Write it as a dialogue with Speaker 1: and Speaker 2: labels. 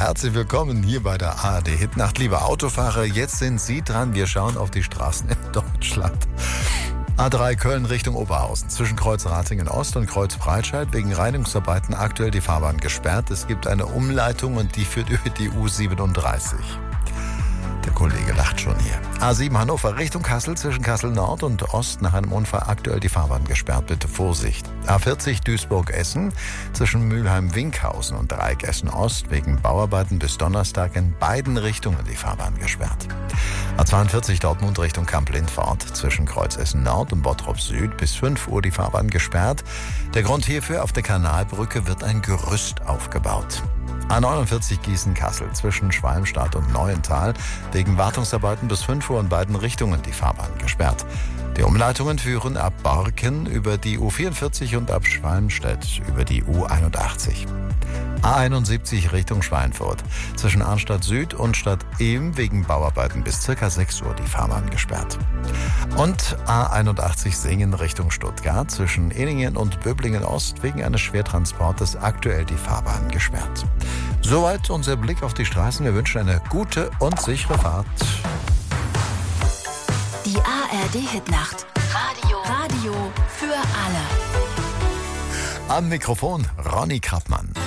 Speaker 1: herzlich willkommen hier bei der ARD Hitnacht. Liebe Autofahrer, jetzt sind Sie dran. Wir schauen auf die Straßen in Deutschland. A3 Köln Richtung Oberhausen. Zwischen Kreuz Ratingen Ost und Kreuz Breitscheid wegen Reinigungsarbeiten aktuell die Fahrbahn gesperrt. Es gibt eine Umleitung und die führt über die U37. Der Kollege lacht schon hier. A7 Hannover Richtung Kassel, zwischen Kassel Nord und Ost nach einem Unfall aktuell die Fahrbahn gesperrt. Bitte Vorsicht. A40 Duisburg-Essen, zwischen Mülheim-Winkhausen und Dreieck Essen-Ost wegen Bauarbeiten bis Donnerstag in beiden Richtungen die Fahrbahn gesperrt. A42 Dortmund Richtung Kamp-Lindfort, zwischen Kreuz Essen Nord und Bottrop Süd bis 5 Uhr die Fahrbahn gesperrt. Der Grund hierfür: auf der Kanalbrücke wird ein Gerüst aufgebaut. A49 Gießen-Kassel, zwischen Schwalmstadt und Neuental wegen Wartungsarbeiten bis 5 Uhr in beiden Richtungen die Fahrbahn gesperrt. Die Umleitungen führen ab Barken über die U44 und ab Schwalmstedt über die U81. A71 Richtung Schweinfurt, zwischen Arnstadt Süd und Stadt Ehm wegen Bauarbeiten bis ca. 6 Uhr die Fahrbahn gesperrt. Und A81 Singen Richtung Stuttgart, zwischen Ehningen und Böblingen Ost wegen eines Schwertransportes aktuell die Fahrbahn gesperrt. Soweit unser Blick auf die Straßen. Wir wünschen eine gute und sichere Fahrt.
Speaker 2: Die ARD Hitnacht. Radio für alle.
Speaker 1: Am Mikrofon Ronny Krappmann.